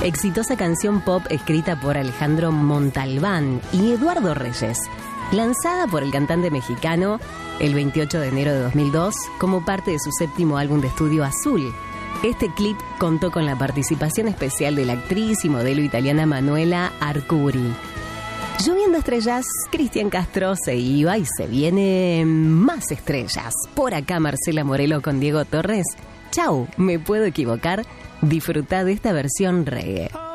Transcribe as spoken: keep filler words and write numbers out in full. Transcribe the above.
exitosa canción pop escrita por Alejandro Montalbán y Eduardo Reyes, lanzada por el cantante mexicano el veintiocho de enero de dos mil dos como parte de su séptimo álbum de estudio Azul. Este clip contó con la participación especial de la actriz y modelo italiana Manuela Arcuri. Lloviendo estrellas, Cristian Castro se iba y se vienen más estrellas. Por acá Marcela Morelo con Diego Torres. Chau, me puedo equivocar. Disfrutá de esta versión reggae.